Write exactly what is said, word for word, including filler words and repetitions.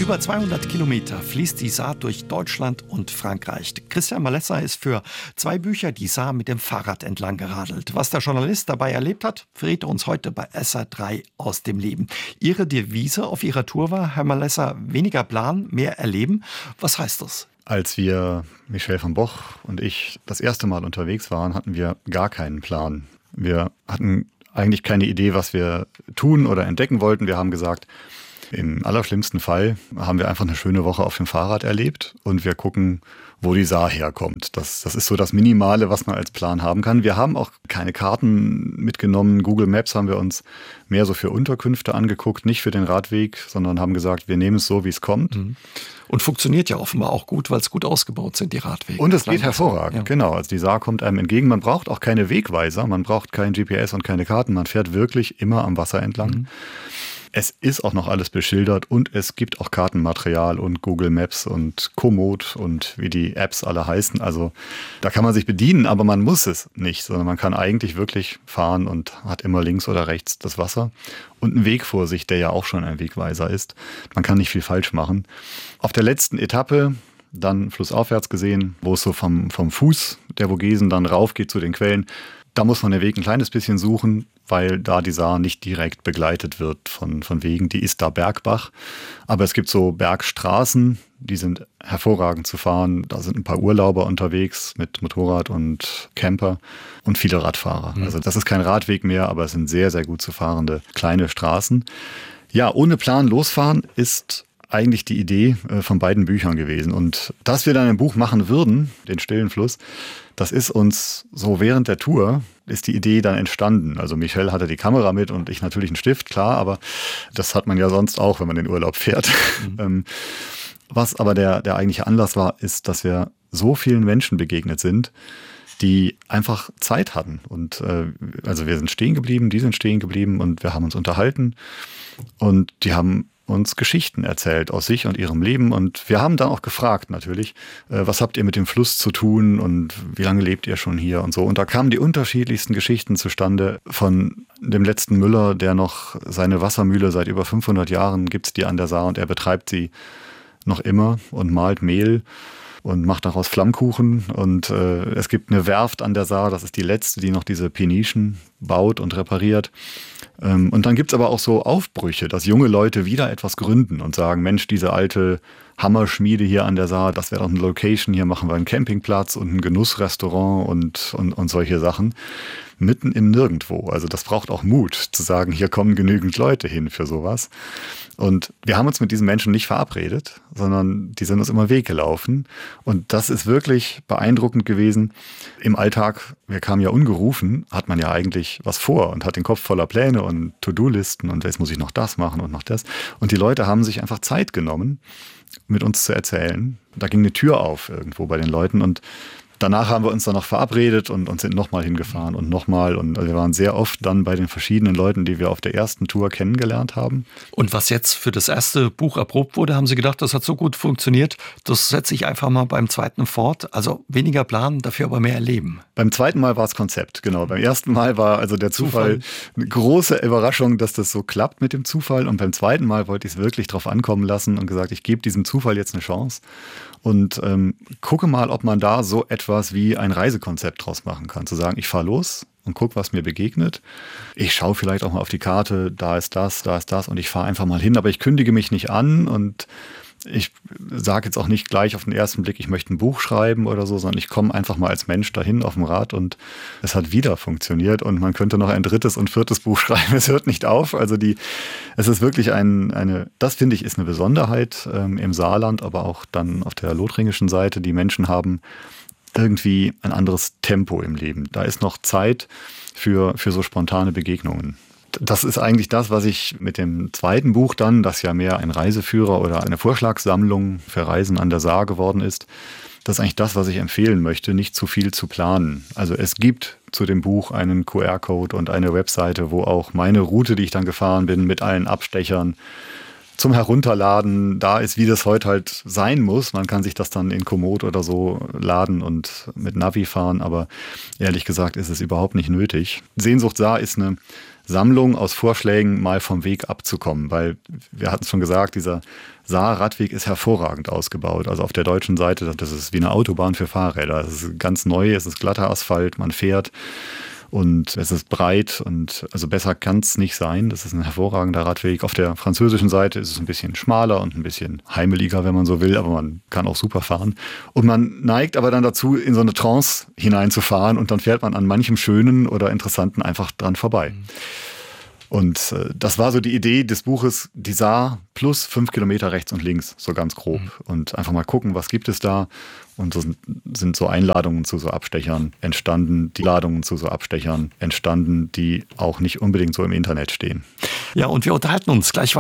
Über zweihundert Kilometer fließt die Saar durch Deutschland und Frankreich. Christian Malessa ist für zwei Bücher die Saar mit dem Fahrrad entlang geradelt. Was der Journalist dabei erlebt hat, verrät er uns heute bei S R drei aus dem Leben. Ihre Devise auf Ihrer Tour war, Herr Malessa, weniger planen, mehr erleben. Was heißt das? Als wir, Michel van Boch und ich, das erste Mal unterwegs waren, hatten wir gar keinen Plan. Wir hatten eigentlich keine Idee, was wir tun oder entdecken wollten. Wir haben gesagt, im allerschlimmsten Fall haben wir einfach eine schöne Woche auf dem Fahrrad erlebt und wir gucken, wo die Saar herkommt. Das, das ist so das Minimale, was man als Plan haben kann. Wir haben auch keine Karten mitgenommen. Google Maps haben wir uns mehr so für Unterkünfte angeguckt, nicht für den Radweg, sondern haben gesagt, wir nehmen es so, wie es kommt. Und funktioniert ja offenbar auch gut, weil es gut ausgebaut sind, die Radwege. Und es geht hervorragend, ja. Genau. Also die Saar kommt einem entgegen. Man braucht auch keine Wegweiser, man braucht kein G P S und keine Karten. Man fährt wirklich immer am Wasser entlang. Mhm. Es ist auch noch alles beschildert und es gibt auch Kartenmaterial und Google Maps und Komoot und wie die Apps alle heißen. Also da kann man sich bedienen, aber man muss es nicht, sondern man kann eigentlich wirklich fahren und hat immer links oder rechts das Wasser und einen Weg vor sich, der ja auch schon ein Wegweiser ist. Man kann nicht viel falsch machen. Auf der letzten Etappe, dann flussaufwärts gesehen, wo es so vom, vom Fuß der Vogesen dann rauf geht zu den Quellen, da muss man den Weg ein kleines bisschen suchen, weil da die Saar nicht direkt begleitet wird von, von Wegen. Die ist da Bergbach. Aber es gibt so Bergstraßen, die sind hervorragend zu fahren. Da sind ein paar Urlauber unterwegs mit Motorrad und Camper und viele Radfahrer. Mhm. Also das ist kein Radweg mehr, aber es sind sehr, sehr gut zu fahrende kleine Straßen. Ja, ohne Plan losfahren ist eigentlich die Idee von beiden Büchern gewesen. Und dass wir dann ein Buch machen würden, den Stillen Fluss, das ist uns so während der Tour, ist die Idee dann entstanden. Also Michel hatte die Kamera mit und ich natürlich einen Stift, klar, aber das hat man ja sonst auch, wenn man in den Urlaub fährt. Mhm. Was aber der, der eigentliche Anlass war, ist, dass wir so vielen Menschen begegnet sind, die einfach Zeit hatten. Und äh, also wir sind stehen geblieben, die sind stehen geblieben und wir haben uns unterhalten und die haben uns Geschichten erzählt aus sich und ihrem Leben. Und wir haben dann auch gefragt natürlich, äh, was habt ihr mit dem Fluss zu tun und wie lange lebt ihr schon hier und so. Und da kamen die unterschiedlichsten Geschichten zustande von dem letzten Müller, der noch seine Wassermühle seit über fünfhundert Jahren gibt's die an der Saar und er betreibt sie noch immer und malt Mehl und macht daraus Flammkuchen. Und äh, es gibt eine Werft an der Saar, das ist die letzte, die noch diese Penischen baut und repariert. Ähm, und dann gibt's aber auch so Aufbrüche, dass junge Leute wieder etwas gründen und sagen, Mensch, diese alte Hammerschmiede hier an der Saar, das wäre doch eine Location, hier machen wir einen Campingplatz und ein Genussrestaurant und, und, und solche Sachen. Mitten im Nirgendwo. Also das braucht auch Mut, zu sagen, hier kommen genügend Leute hin für sowas. Und wir haben uns mit diesen Menschen nicht verabredet, sondern die sind uns immer weggelaufen. Und das ist wirklich beeindruckend gewesen. Im Alltag, wir kamen ja ungerufen, hat man ja eigentlich was vor und hat den Kopf voller Pläne und To-Do-Listen und jetzt muss ich noch das machen und noch das. Und die Leute haben sich einfach Zeit genommen, mit uns zu erzählen. Da ging eine Tür auf irgendwo bei den Leuten und danach haben wir uns dann noch verabredet und, und sind nochmal hingefahren und nochmal. Und wir waren sehr oft dann bei den verschiedenen Leuten, die wir auf der ersten Tour kennengelernt haben. Und was jetzt für das erste Buch erprobt wurde, haben Sie gedacht, das hat so gut funktioniert, das setze ich einfach mal beim zweiten fort. Also weniger planen, dafür aber mehr erleben. Beim zweiten Mal war es Konzept, genau. Beim ersten Mal war also der Zufall, Zufall eine große Überraschung, dass das so klappt mit dem Zufall. Und beim zweiten Mal wollte ich es wirklich drauf ankommen lassen und gesagt, ich gebe diesem Zufall jetzt eine Chance. Und ähm, gucke mal, ob man da so etwas wie ein Reisekonzept draus machen kann. Zu sagen, ich fahre los und gucke, was mir begegnet. Ich schaue vielleicht auch mal auf die Karte, da ist das, da ist das und ich fahre einfach mal hin. Aber ich kündige mich nicht an und ich sage jetzt auch nicht gleich auf den ersten Blick, ich möchte ein Buch schreiben oder so, sondern ich komme einfach mal als Mensch dahin auf dem Rad und es hat wieder funktioniert und man könnte noch ein drittes und viertes Buch schreiben. Es hört nicht auf. Also die, es ist wirklich ein, eine, das finde ich ist eine Besonderheit ähm, im Saarland, aber auch dann auf der lothringischen Seite. Die Menschen haben irgendwie ein anderes Tempo im Leben. Da ist noch Zeit für, für so spontane Begegnungen. Das ist eigentlich das, was ich mit dem zweiten Buch dann, das ja mehr ein Reiseführer oder eine Vorschlagssammlung für Reisen an der Saar geworden ist, das ist eigentlich das, was ich empfehlen möchte, nicht zu viel zu planen. Also es gibt zu dem Buch einen Q R-Code und eine Webseite, wo auch meine Route, die ich dann gefahren bin, mit allen Abstechern zum Herunterladen da ist, wie das heute halt sein muss. Man kann sich das dann in Komoot oder so laden und mit Navi fahren, aber ehrlich gesagt ist es überhaupt nicht nötig. Sehnsucht Saar ist eine Sammlung aus Vorschlägen, mal vom Weg abzukommen, weil wir hatten es schon gesagt, dieser Saar-Radweg ist hervorragend ausgebaut. Also auf der deutschen Seite, das ist wie eine Autobahn für Fahrräder. Es ist ganz neu, es ist glatter Asphalt, man fährt und es ist breit und also besser kann es nicht sein. Das ist ein hervorragender Radweg. Auf der französischen Seite ist es ein bisschen schmaler und ein bisschen heimeliger, wenn man so will, aber man kann auch super fahren. Und man neigt aber dann dazu, in so eine Trance hineinzufahren und dann fährt man an manchem Schönen oder Interessanten einfach dran vorbei. Mhm. Und äh, das war so die Idee des Buches, die Saar plus fünf Kilometer rechts und links, so ganz grob. Mhm. Und einfach mal gucken, was gibt es da. Und so sind so Einladungen zu so Abstechern entstanden, die Ladungen zu so Abstechern entstanden, die auch nicht unbedingt so im Internet stehen. Ja, und wir unterhalten uns gleich weiter.